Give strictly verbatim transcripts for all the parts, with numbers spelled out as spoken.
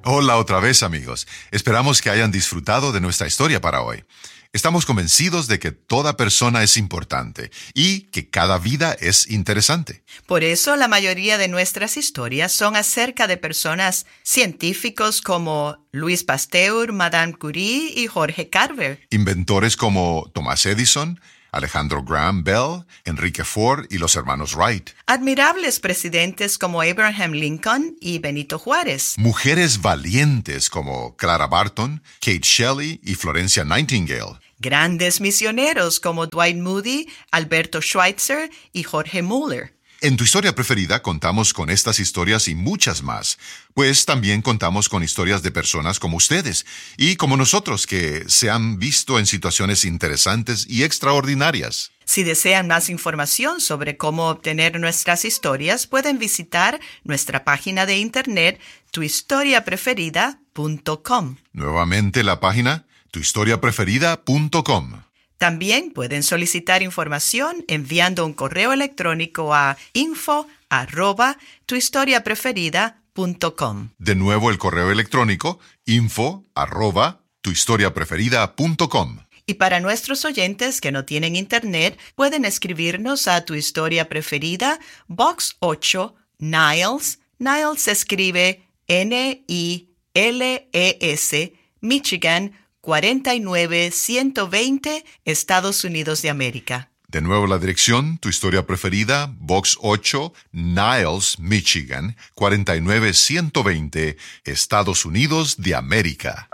Hola otra vez, amigos. Esperamos que hayan disfrutado de nuestra historia para hoy. Estamos convencidos de que toda persona es importante y que cada vida es interesante. Por eso la mayoría de nuestras historias son acerca de personas científicos como Louis Pasteur, Madame Curie y Jorge Carver. Inventores como Thomas Edison, Alejandro Graham Bell, Enrique Ford y los hermanos Wright. Admirables presidentes como Abraham Lincoln y Benito Juárez. Mujeres valientes como Clara Barton, Kate Shelley y Florencia Nightingale. Grandes misioneros como Dwight Moody, Alberto Schweitzer y Jorge Muller. En Tu Historia Preferida contamos con estas historias y muchas más, pues también contamos con historias de personas como ustedes y como nosotros que se han visto en situaciones interesantes y extraordinarias. Si desean más información sobre cómo obtener nuestras historias, pueden visitar nuestra página de internet tu historia preferida punto com. Nuevamente la página tu historia preferida punto com. También pueden solicitar información enviando un correo electrónico a info arroba tu historia preferida punto com. De nuevo el correo electrónico info arroba tu historia preferida punto com. Y para nuestros oyentes que no tienen internet, pueden escribirnos a Tu Historia Preferida, Box ocho, Niles. Niles se escribe N I L E S, Michigan, cuarenta y nueve ciento veinte, Estados Unidos de América. De nuevo la dirección, Tu Historia Preferida, Box ocho, Niles, Michigan, cuarenta y nueve ciento veinte, Estados Unidos de América.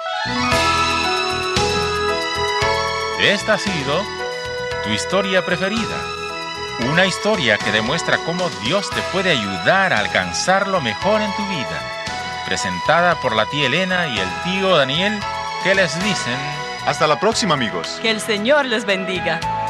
Esta ha sido Tu Historia Preferida. Una historia que demuestra cómo Dios te puede ayudar a alcanzar lo mejor en tu vida. Presentada por la tía Elena y el tío Daniel, que les dicen: hasta la próxima, amigos. Que el Señor les bendiga.